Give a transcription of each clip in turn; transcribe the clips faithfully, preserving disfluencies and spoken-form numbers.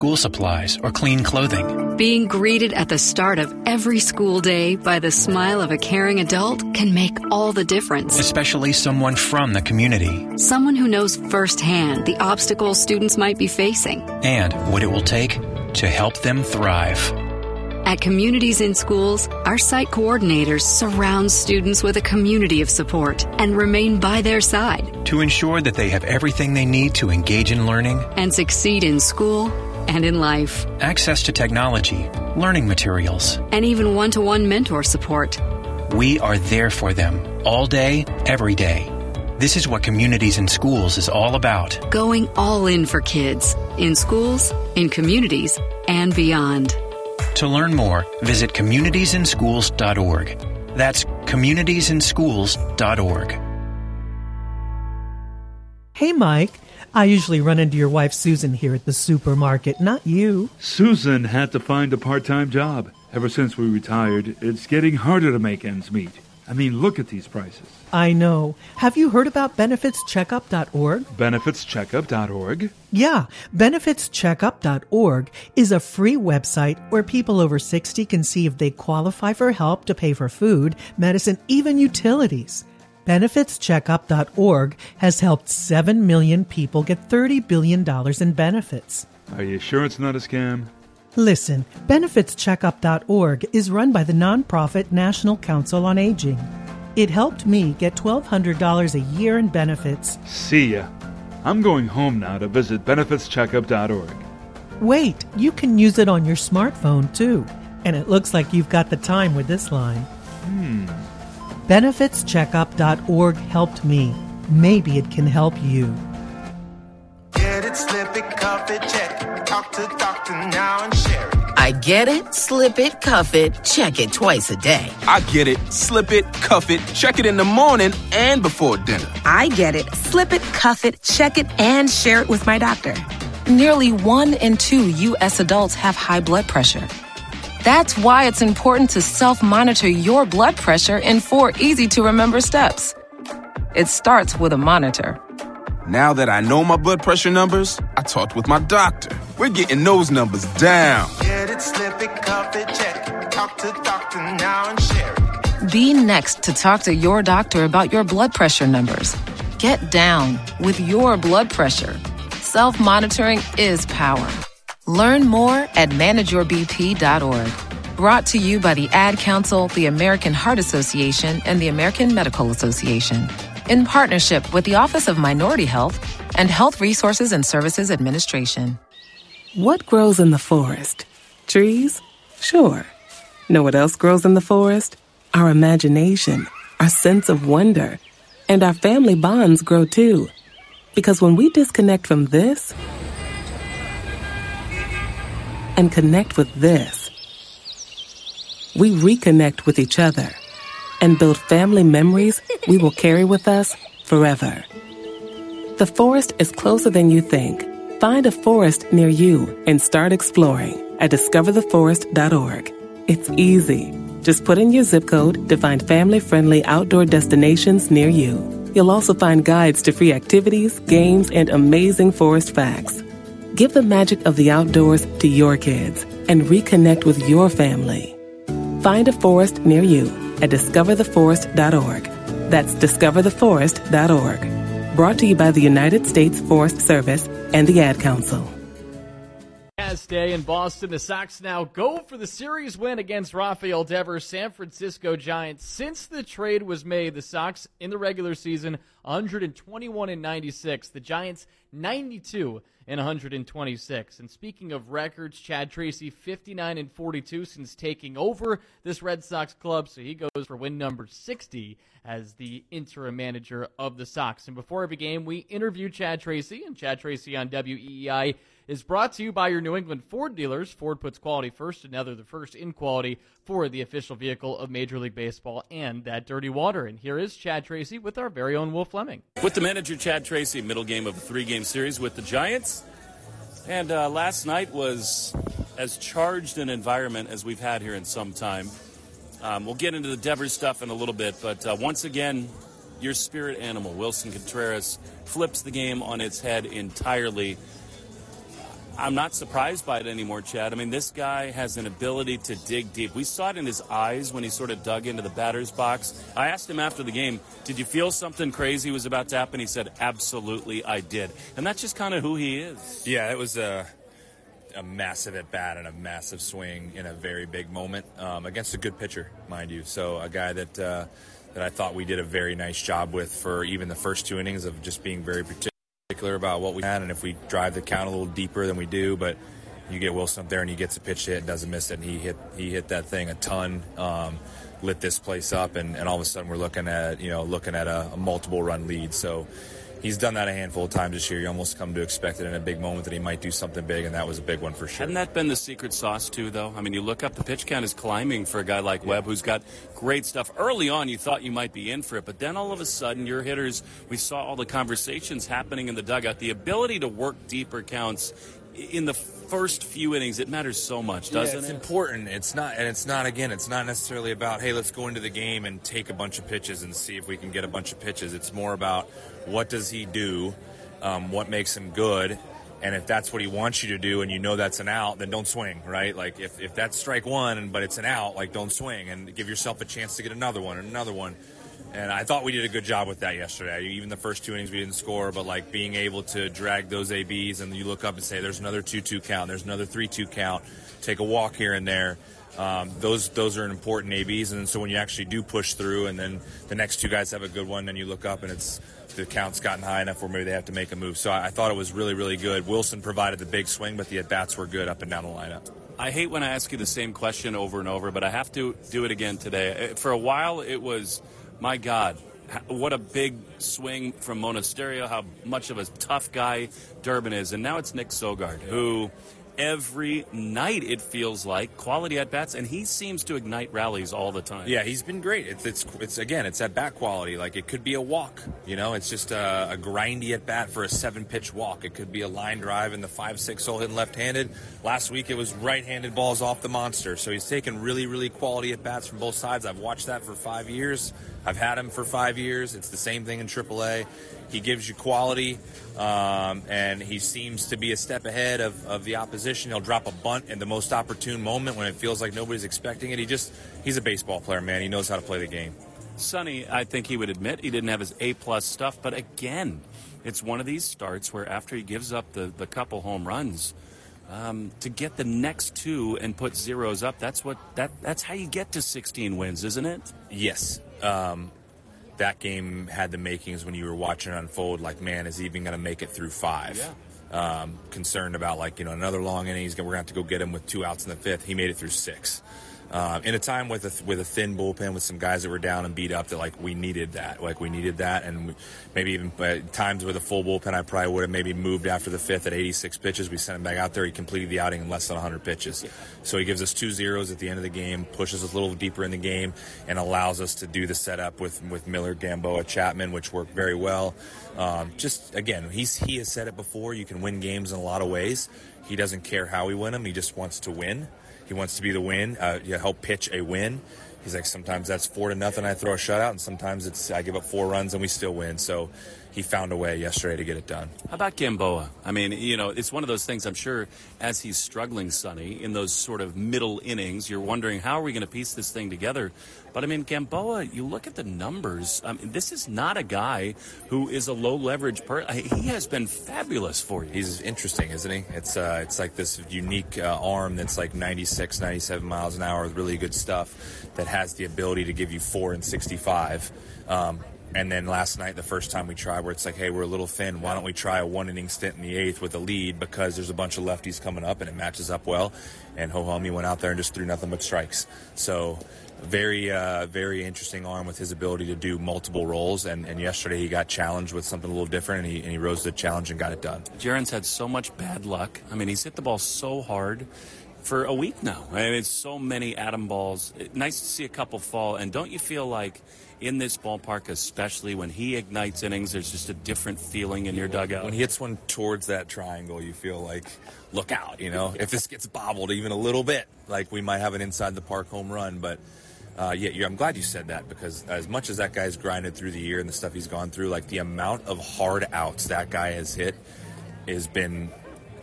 school supplies, or clean clothing. Being greeted at the start of every school day by the smile of a caring adult can make all the difference. Especially someone from the community. Someone who knows firsthand the obstacles students might be facing. And what it will take to help them thrive. At Communities in Schools, our site coordinators surround students with a community of support and remain by their side to ensure that they have everything they need to engage in learning and succeed in school and in life. Access to technology, learning materials, and even one-to-one mentor support. We are there for them all day, every day. This is what Communities in Schools is all about. Going all in for kids, in schools, in communities, and beyond. To learn more, visit communities in schools dot org. That's communities in schools dot org. Hey, Mike. I usually run into your wife, Susan, here at the supermarket, not you. Susan had to find a part-time job. Ever since we retired, it's getting harder to make ends meet. I mean, look at these prices. I know. Have you heard about benefits checkup dot org? benefits checkup dot org? Yeah, benefits checkup dot org is a free website where people over sixty can see if they qualify for help to pay for food, medicine, even utilities. benefits checkup dot org has helped seven million people get thirty billion dollars in benefits. Are you sure it's not a scam? Listen, benefits checkup dot org is run by the nonprofit National Council on Aging. It helped me get twelve hundred dollars a year in benefits. See ya. I'm going home now to visit benefits checkup dot org. Wait, you can use it on your smartphone too. And it looks like you've got the time with this line. Hmm. benefits checkup dot org helped me. Maybe it can help you. Get it, slip it, cuff it, check it. Talk to doctor now and share it. I get it, slip it, cuff it, check it twice a day. I get it, slip it, cuff it, check it in the morning and before dinner. I get it, slip it, cuff it, check it, and share it with my doctor. Nearly one in two U S adults have high blood pressure. That's why it's important to self-monitor your blood pressure in four easy-to-remember steps. It starts with a monitor. Now that I know my blood pressure numbers, I talked with my doctor. We're getting those numbers down. Get it, slip it, cuff it, check it. Talk to doctor now and share it. Be next to talk to your doctor about your blood pressure numbers. Get down with your blood pressure. Self-monitoring is power. Learn more at manage your b p dot org. Brought to you by the Ad Council, the American Heart Association, and the American Medical Association. In partnership with the Office of Minority Health and Health Resources and Services Administration. What grows in the forest? Trees? Sure. Know what else grows in the forest? Our imagination, our sense of wonder, and our family bonds grow too. Because when we disconnect from this and connect with this, we reconnect with each other and build family memories we will carry with us forever. The forest is closer than you think. Find a forest near you and start exploring at discover the forest dot org. It's easy. Just put in your zip code to find family-friendly outdoor destinations near you. You'll also find guides to free activities, games, and amazing forest facts. Give the magic of the outdoors to your kids and reconnect with your family. Find a forest near you at discover the forest dot org. That's discover the forest dot org. Brought to you by the United States Forest Service and the Ad Council. Last day in Boston, the Sox now go for the series win against Rafael Devers' San Francisco Giants. Since the trade was made, the Sox in the regular season one twenty-one and ninety-six, the Giants ninety-two and one twenty-six. And speaking of records, Chad Tracy fifty-nine and forty-two since taking over this Red Sox club, so he goes for win number sixty as the interim manager of the Sox. And before every game, we interview Chad Tracy, and Chad Tracy on W E E I is brought to you by your New England Ford dealers. Ford puts quality first, and now they're the first in quality for the official vehicle of Major League Baseball and that dirty water. And here is Chad Tracy with our very own Will Fleming. With the manager, Chad Tracy, middle game of a three-game series with the Giants. And uh, last night was as charged an environment as we've had here in some time. Um, we'll get into the Devers stuff in a little bit, but uh, once again, your spirit animal, Wilson Contreras, flips the game on its head entirely. I'm not surprised by it anymore, Chad. I mean, this guy has an ability to dig deep. We saw it in his eyes when he sort of dug into the batter's box. I asked him after the game, did you feel something crazy was about to happen? He said, absolutely, I did. And that's just kind of who he is. Yeah, it was a, a massive at-bat and a massive swing in a very big moment um, against a good pitcher, mind you. So a guy that, uh, that I thought we did a very nice job with for even the first two innings of just being very particular. particular about what we had, and if we drive the count a little deeper than we do, but you get Wilson up there and he gets a pitch hit and doesn't miss it, and he hit he hit that thing a ton, um, lit this place up, and, and all of a sudden we're looking at you know looking at a, a multiple run lead. So he's done that a handful of times this year. You almost come to expect it in a big moment that he might do something big, and that was a big one for sure. Hadn't that been the secret sauce too, though? I mean, you look up, the pitch count is climbing for a guy like Webb, who's got great stuff. Early on, you thought you might be in for it, but then all of a sudden, your hitters, we saw all the conversations happening in the dugout. The ability to work deeper counts in the first few innings, it matters so much, doesn't yeah, it's it? It's important. It's not, and it's not, again, it's not necessarily about, hey, let's go into the game and take a bunch of pitches and see if we can get a bunch of pitches. It's more about what does he do, um, what makes him good, and if that's what he wants you to do and you know that's an out, then don't swing, right? Like, if, if that's strike one, but it's an out, like, don't swing and give yourself a chance to get another one and another one. And I thought we did a good job with that yesterday. Even the first two innings we didn't score, but like being able to drag those A Bs, and you look up and say, there's another two two count, there's another three two count, take a walk here and there. Um, those those are important A Bs, and so when you actually do push through, and then the next two guys have a good one, then you look up and it's the count's gotten high enough where maybe they have to make a move. So I, I thought it was really, really good. Wilson provided the big swing, but the at-bats were good up and down the lineup. I hate when I ask you the same question over and over, but I have to do it again today. For a while, it was, my God, what a big swing from Monasterio, how much of a tough guy Durbin is. And now it's Nick Sogard, who every night it feels like quality at-bats, and he seems to ignite rallies all the time. Yeah, he's been great. It's, it's, it's again, it's at-bat quality. Like, it could be a walk, you know? It's just a, a grindy at-bat for a seven-pitch walk. It could be a line drive in the five six hole hitting left-handed. Last week it was right-handed balls off the monster. So he's taken really, really quality at-bats from both sides. I've watched that for five years. I've had him for five years. It's the same thing in triple A. He gives you quality, um, and he seems to be a step ahead of, of the opposition. He'll drop a bunt in the most opportune moment when it feels like nobody's expecting it. He just, he's a baseball player, man. He knows how to play the game. Sonny, I think he would admit he didn't have his A-plus stuff, but again, it's one of these starts where after he gives up the, the couple home runs, um, to get the next two and put zeros up, that's what that that's how you get to sixteen wins, isn't it? Yes. Um, that game had the makings when you were watching it unfold, like, man, is he even going to make it through five? Yeah. Um, concerned about, like, you know, another long inning, he's gonna, we're going to have to go get him with two outs in the fifth. He made it through six. Uh, in a time with a, with a thin bullpen, with some guys that were down and beat up, that, like, we needed that. Like, we needed that, and we, maybe even uh, times with a full bullpen, I probably would have maybe moved after the fifth at eighty-six pitches. We sent him back out there. He completed the outing in less than one hundred pitches. Yeah. So he gives us two zeros at the end of the game, pushes us a little deeper in the game, and allows us to do the setup with, with Miller, Gamboa, Chapman, which worked very well. Um, just, again, he's, he has said it before, you can win games in a lot of ways. He doesn't care how we win them. He just wants to win. He wants to be the win, uh, you help pitch a win. He's like, sometimes that's four to nothing, I throw a shutout, and sometimes it's I give up four runs and we still win. So he found a way yesterday to get it done. How about Gamboa? I mean, you know, it's one of those things, I'm sure, as he's struggling, Sonny, in those sort of middle innings, you're wondering, how are we going to piece this thing together? But, I mean, Gamboa, you look at the numbers, I mean, this is not a guy who is a low-leverage person. He has been fabulous for you. He's interesting, isn't he? It's uh, it's like this unique uh, arm that's like ninety-six, ninety-seven miles an hour with really good stuff that has the ability to give you four and sixty-five. Um, and then last night, the first time we tried, where it's like, hey, we're a little thin. Why don't we try a one-inning stint in the eighth with a lead, because there's a bunch of lefties coming up and it matches up well. And Ho-Hom, went out there and just threw nothing but strikes. So very, uh, very interesting arm with his ability to do multiple roles. And, and yesterday he got challenged with something a little different, and he, and he rose to the challenge and got it done. Jaron's had so much bad luck. I mean, he's hit the ball so hard for a week now. I mean, it's so many atom balls. It, nice to see a couple fall. And don't you feel like in this ballpark, especially when he ignites innings, there's just a different feeling in your dugout? When he hits one towards that triangle, you feel like, look out, you know? If this gets bobbled even a little bit, like, we might have an inside-the-park home run. But, uh, yeah, you're, I'm glad you said that, because as much as that guy's grinded through the year and the stuff he's gone through, like, the amount of hard outs that guy has hit has been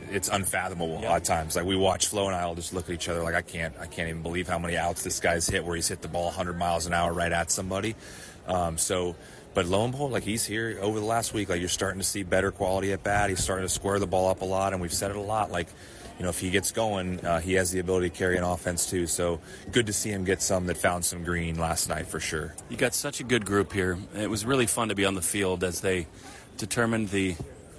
it's unfathomable yeah. a lot of times. Like we watch Flo and I will just look at each other like I can't I can't even believe how many outs this guy's hit where he's hit the ball one hundred miles an hour right at somebody. Um, so, but lo and behold, like he's here over the last week. Like you're starting to see better quality at bat. He's starting to square the ball up a lot, and we've said it a lot. Like, you know, if he gets going, uh, he has the ability to carry an offense too. So good to see him get some that found some green last night for sure. You got such a good group here. It was really fun to be on the field as they determined the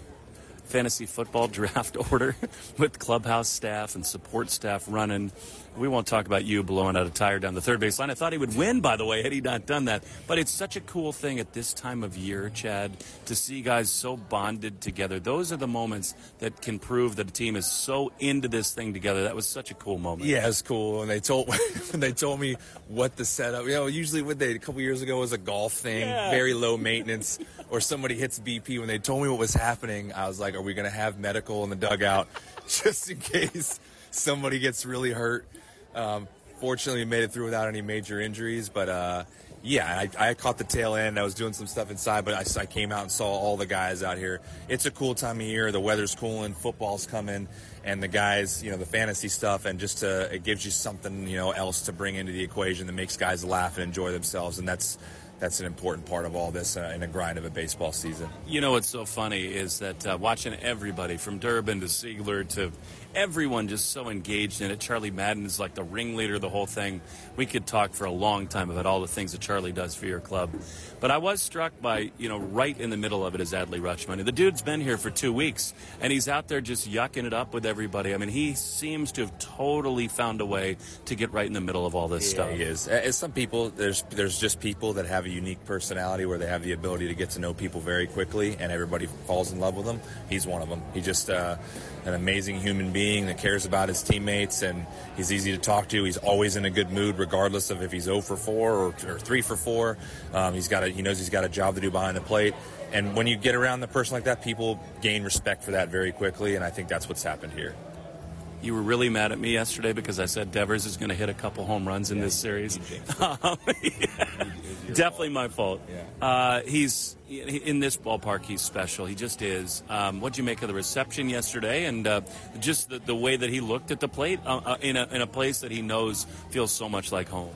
fantasy football draft order with clubhouse staff and support staff running. We won't talk about you blowing out a tire down the third base line. I thought he would win, by the way, had he not done that. But it's such a cool thing at this time of year, Chad, to see guys so bonded together. Those are the moments that can prove that a team is so into this thing together. That was such a cool moment. Yeah, it's cool. And they told when they told me what the setup, you know, usually what they a couple years ago was a golf thing, yeah. very low maintenance, or somebody hits B P. When they told me what was happening, I was like, are we going to have medical in the dugout just in case somebody gets really hurt? Um, fortunately, we made it through without any major injuries. But, uh, yeah, I, I caught the tail end. I was doing some stuff inside, but I, I came out and saw all the guys out here. It's a cool time of year. The weather's cooling. Football's coming. And the guys, you know, the fantasy stuff, and just to, it gives you something, you know, else to bring into the equation that makes guys laugh and enjoy themselves. And that's that's an important part of all this uh, in a grind of a baseball season. You know what's so funny is that uh, watching everybody from Durbin to Siegler to everyone just so engaged in it. Charlie Madden is like the ringleader of the whole thing. We could talk for a long time about all the things that Charlie does for your club. But I was struck by, you know, right in the middle of it is Adley Rutschman. The dude's been here for two weeks, and he's out there just yucking it up with everybody. I mean, he seems to have totally found a way to get right in the middle of all this yeah, stuff. He is. As some people, there's there's just people that have a unique personality where they have the ability to get to know people very quickly, and everybody falls in love with them. He's one of them. He just uh, an amazing human being that cares about his teammates, and he's easy to talk to. He's always in a good mood, regardless of if he's zero for four or, or three for four. Um, he's got a, he knows he's got a job to do behind the plate. And when you get around the person like that, people gain respect for that very quickly, and I think that's what's happened here. You were really mad at me yesterday because I said Devers is going to hit a couple home runs in yeah, this series. Um, yeah, definitely my fault. Yeah. Uh, he's in this ballpark. He's special. He just is. Um, what'd you make of the reception yesterday, and uh, just the, the way that he looked at the plate uh, uh, in a in a place that he knows feels so much like home?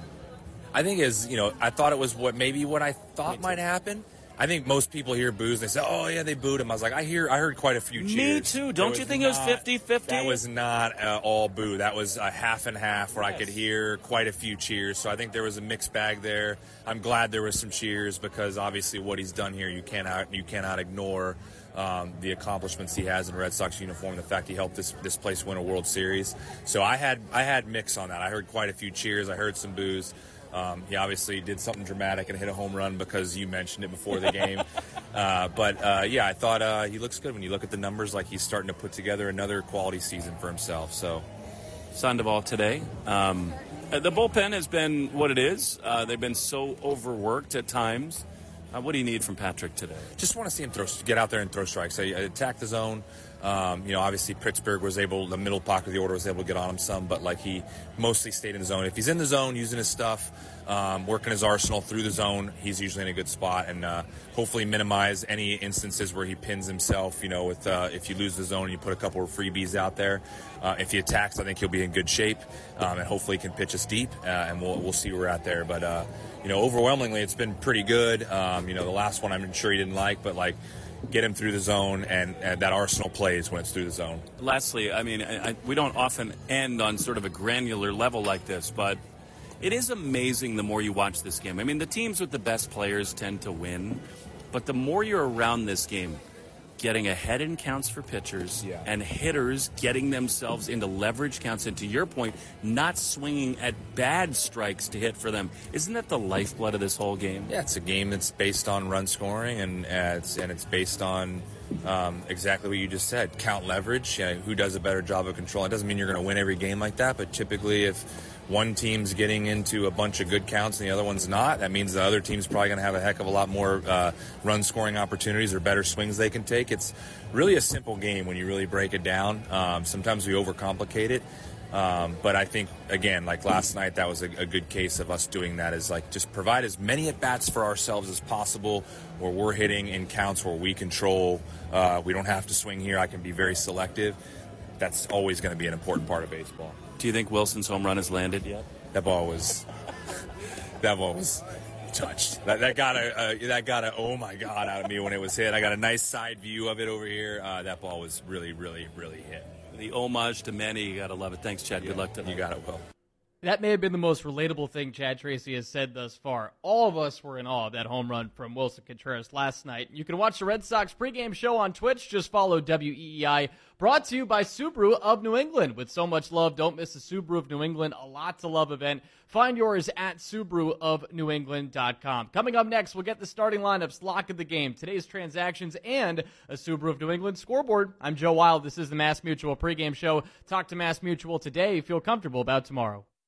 I think is you know I thought it was what maybe what I thought might happen. I think most people hear boos and they say, oh, yeah, they booed him. I was like, I hear, I heard quite a few cheers. Me too. Don't you think not, it was fifty-fifty? That was not uh, all boo. That was a half and half where yes. I could hear quite a few cheers. So I think there was a mixed bag there. I'm glad there was some cheers because obviously what he's done here, you cannot, you cannot ignore um, the accomplishments he has in a Red Sox uniform, the fact he helped this, this place win a World Series. So I had, I had mix on that. I heard quite a few cheers. I heard some boos. Um, he obviously did something dramatic and hit a home run because you mentioned it before the game. uh, but, uh, yeah, I thought uh, he looks good when you look at the numbers, like he's starting to put together another quality season for himself. So, Sandoval today. Um, the bullpen has been what it is. Uh, they've been so overworked at times. Uh, what do you need from Patrick today? Just want to see him throw, get out there and throw strikes. So, attack the zone. Um, you know, obviously Pittsburgh was able, the middle pocket of the order was able to get on him some, but like he mostly stayed in the zone. If he's in the zone, using his stuff, um, working his arsenal through the zone, he's usually in a good spot, and uh, hopefully minimize any instances where he pins himself. You know, with uh, if you lose the zone, you put a couple of freebies out there. Uh, if he attacks, I think he'll be in good shape, um, and hopefully he can pitch us deep, uh, and we'll we'll see where we're at there. But uh, you know, overwhelmingly, it's been pretty good. Um, you know, the last one I'm sure he didn't like, but like. Get him through the zone, and, and that arsenal plays when it's through the zone. Lastly, I mean, I, I, we don't often end on sort of a granular level like this, but it is amazing the more you watch this game. I mean, the teams with the best players tend to win, but the more you're around this game, getting ahead in counts for pitchers yeah. and hitters getting themselves into leverage counts, and to your point, not swinging at bad strikes to hit for them. Isn't that the lifeblood of this whole game? Yeah, it's a game that's based on run scoring, and uh, it's, and it's based on um, exactly what you just said, count leverage. Uh, who does a better job of control? It doesn't mean you're going to win every game like that, but typically if one team's getting into a bunch of good counts and the other one's not, that means the other team's probably going to have a heck of a lot more uh, run-scoring opportunities or better swings they can take. It's really a simple game when you really break it down. Um, sometimes we overcomplicate it. Um, but I think, again, like last night, that was a, a good case of us doing that, is like just provide as many at-bats for ourselves as possible where we're hitting in counts where we control. Uh, we don't have to swing here. I can be very selective. that's always going to be an important part of baseball. Do you think Wilson's home run has landed yet? That ball was that ball was touched. That, that got a uh, that got a oh my god out of me when it was hit. I got a nice side view of it over here. Uh, that ball was really, really, really hit. The homage to Manny, you gotta love it. Thanks, Chad. Yeah, good luck tonight. You got it, Will. That may have been the most relatable thing Chad Tracy has said thus far. All of us were in awe of that home run from Wilson Contreras last night. You can watch the Red Sox pregame show on Twitch. Just follow W E E I. Brought to you by Subaru of New England. With so much love, don't miss the Subaru of New England A Lot to Love event. Find yours at Subaru of New England dot com. Coming up next, we'll get the starting lineups, lock of the game, today's transactions, and a Subaru of New England scoreboard. I'm Joe Wild. This is the Mass Mutual pregame show. Talk to Mass Mutual today. Feel comfortable about tomorrow.